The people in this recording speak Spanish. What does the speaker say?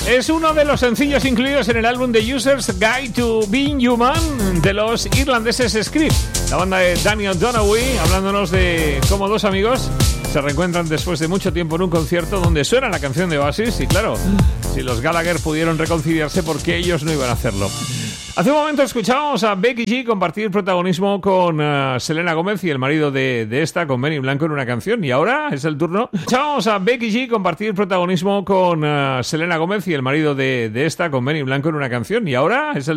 Es uno de los sencillos incluidos en el álbum The User's Guide to Being Human de los irlandeses Script, la banda de Daniel Dunaway, hablándonos de cómo dos amigos se reencuentran después de mucho tiempo en un concierto donde suena la canción de Oasis. Y claro, si los Gallagher pudieron reconciliarse, ¿por qué ellos no iban a hacerlo? Hace un momento escuchábamos a Becky G compartir protagonismo con Selena Gómez y el marido de esta, con Benny Blanco, en una canción. Y ahora es el turno. Escuchábamos a Becky G compartir protagonismo con Selena Gómez y el marido de esta, con Benny Blanco, en una canción. Y ahora es el